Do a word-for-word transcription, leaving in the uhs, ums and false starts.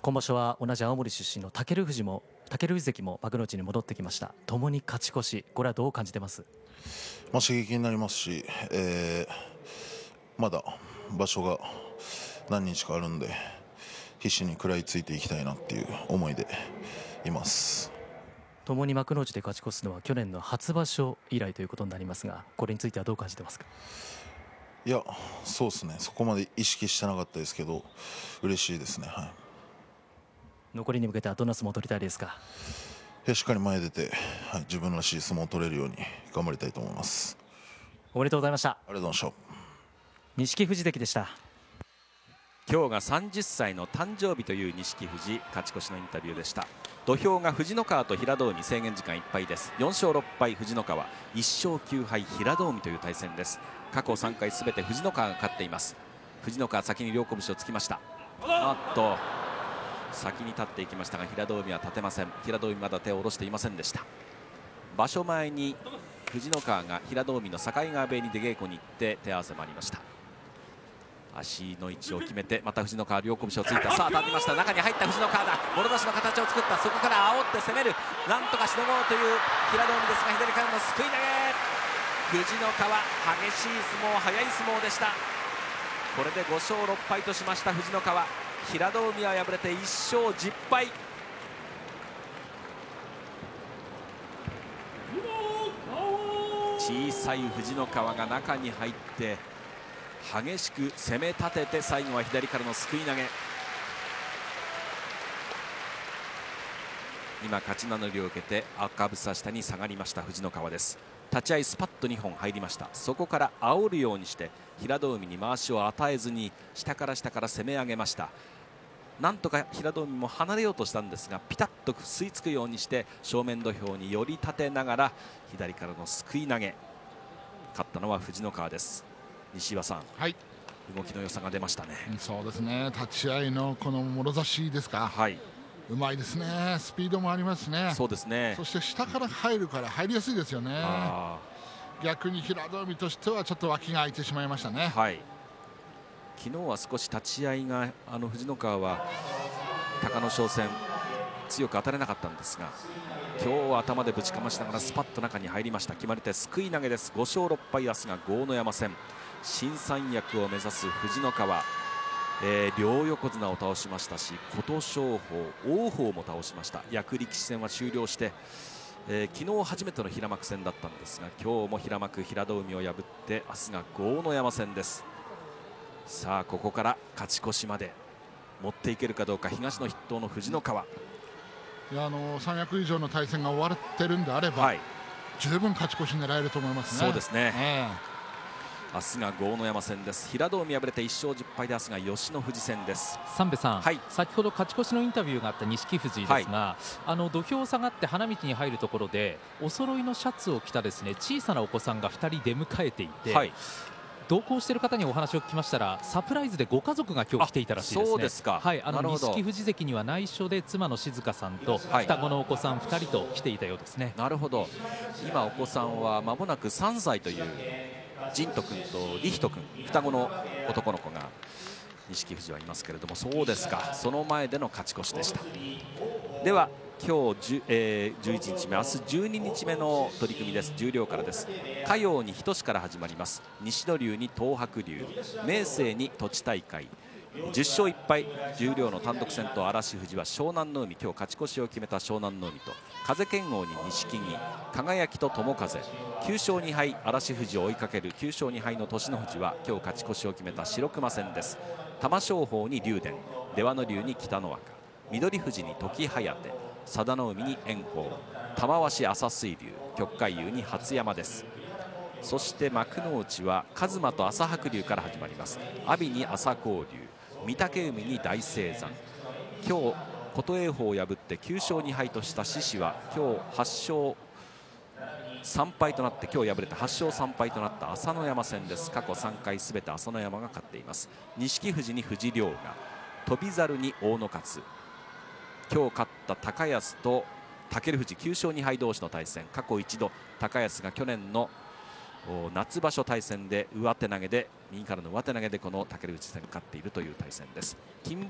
今場所は同じ青森出身の武富士も武富士関も幕内に戻ってきました。共に勝ち越し、これはどう感じてます？ まあ、刺激になりますし、えー、まだ場所が何日かあるんで必死に食らいついていきたいなっていう思いでいます。 共に幕内で勝ち越すのは去年の初場所以来ということになりますが、これについてはどう感じてますか？ いや、そうですね、そこまで意識してなかったですけど嬉しいですね。はい、 残りに向けてはどんな相撲を取りたいですか？ しっかり前に出て、はい、自分らしい相撲を取れるように頑張りたいと思います。 おめでとうございました。 ありがとうございました。 錦富士関でした。 今日がさんじゅっさいの誕生日という錦富士、勝ち越しのインタビューでした。土俵が藤ノ川と平戸海、制限時間いっぱいです。よん勝ろっ敗藤ノ川、いっ勝きゅう敗平戸海という対戦です。過去さんかいすべて藤ノ川が勝っています。藤ノ川先に両拳をつきました。あっと先に立っていきましたが平戸海は立てません。平戸海まだ手を下ろしていませんでした。場所前に藤ノ川が平戸海の境川部屋に出稽古に行って手合わせもありました。足の位置を決めてまた藤ノ川両拳をついた。さあ立ちました。中に入った藤ノ川だ。もろ差しの形を作った。そこから煽って攻める、なんとかしのごうという平戸海ですが、左からのすくい投げ。藤ノ川、激しい相撲、速い相撲でした。これでご勝ろっ敗としました藤ノ川。平戸海は敗れていっ勝じゅっ敗。小さい藤ノ川が中に入って激しく攻め立てて、最後は左からのすくい投げ。今勝ち名乗りを受けて赤房下に下がりました藤ノ川です。立ち合いスパッとにほん入りました。そこから煽るようにして平戸海に回しを与えずに下から下から攻め上げました。なんとか平戸海も離れようとしたんですが、ピタッと吸い付くようにして正面土俵に寄り立てながら左からのすくい投げ。勝ったのは藤ノ川です。西岩さん、 はい、 動きの良さが出ましたね。 そうですね、立ち合いのこのもろ差しですか、はい、うまいですね。スピードもありますね。 そうですね。 そして下から入るから入りやすいですよね。逆に平戸海としてはちょっと脇が空いてしまいましたね。 はい、昨日は少し立ち合いがあの藤ノ川は隆の勝戦強く当たれなかったんですが、今日は頭でぶちかましながらスパッと中に入りました。決まり手すくい投げです。ご勝ろっ敗。明日が豪ノ山戦、新三役を目指す藤ノ川、えー、両横綱を倒しましたし、琴勝峰、王鵬も倒しました。役力士戦は終了して、えー、昨日初めての平幕戦だったんですが、今日も平幕平戸海を破って明日が豪ノ山戦です。さあここから勝ち越しまで持っていけるかどうか、東の筆頭の藤ノ川。 いや、あの三役以上の対戦が終わってるんであれば、はい、十分勝ち越し狙えると思いますね。 そうですね、 えー、明日が豪ノ山戦です。平戸海敗れていっ勝じゅっ敗で明日が吉野富士戦です。 三部さん、 はい、 先ほど勝ち越しのインタビューがあった錦富士ですが、はい、あの土俵を下がって花道に入るところでお揃いのシャツを着たですね小さなお子さんがふたり出迎えていて、はい、同行している方にお話を聞きましたら、サプライズでご家族が今日来ていたらしいですね。 そうですか。 はい、あの錦富士関には内緒で妻の静香さんと双子のお子さんふたりと来ていたようですね。 なるほど。今お子さんは間もなくさんさいという仁斗君と理人君、双子の男の子が錦富士はいますけれども、そうですか、その前での勝ち越しでした。では今日、えー、じゅういちにちめ、明日じゅうににちめの取り組みです。十両からです。嘉陽に日翔志から始まります。西の龍に東白龍、明生に土地大会、じゅっ勝いっ敗。十両の単独先頭嵐富士は湘南の海、今日勝ち越しを決めた湘南の海と風剣王に錦木、輝と友風、きゅう勝に敗嵐富士を追いかけるきゅう勝に敗の栃ノ富士は今日勝ち越しを決めた白熊戦です。玉正鳳に竜電、出羽の龍に北の若、翠富士に時疾風、佐田の海に炎鵬、玉鷲朝水龍、旭海遊に初山です。そして幕内は一馬と朝白龍から始まります。阿炎に朝紅龍、御嶽海に大青山。今日琴恵峰を破ってきゅう勝に敗とした獅司は今日はち勝さん敗となって、今日敗れてはち勝さん敗となった朝乃山戦です。過去さんかいすべて朝乃山が勝っています。錦富士に藤良が、翔猿に大野勝、今日勝った高安と武富士きゅう勝に敗同士の対戦。過去一度高安が去年の夏場所対戦で上手投げで、右からの上手投げでこの武富士戦勝っているという対戦です。金